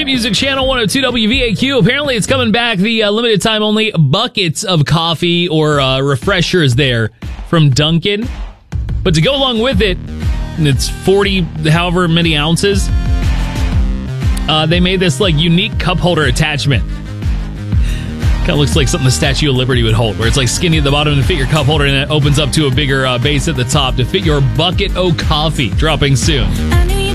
Music Channel 102 WVAQ. Apparently, it's coming back. The limited time only buckets of coffee or refreshers there from Dunkin'. But to go along with it, it's 40, however many ounces. They made this like unique cup holder attachment. Kind of looks like something the Statue of Liberty would hold, where it's like skinny at the bottom to fit your cup holder, and it opens up to a bigger base at the top to fit your bucket of coffee. Dropping soon.